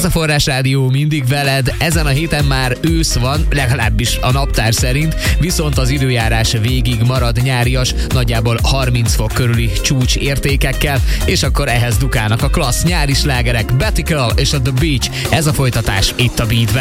Ez a Forrás Rádió mindig veled, ezen a héten már ősz van, legalábbis a naptár szerint, viszont az időjárás végig marad nyárias, nagyjából 30 fok körüli csúcs értékekkel, és akkor ehhez dukálnak a klassz nyári slágerek, Betty Curl és a The Beach. Ez a folytatás itt a Beatben.